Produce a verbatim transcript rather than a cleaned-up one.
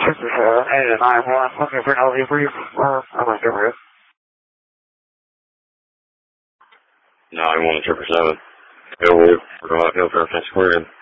This is uh, A nine one looking for an L V brief. Uh, I'm going to give it. nine one triple seven. Go with, we're going to go for a fence clearing.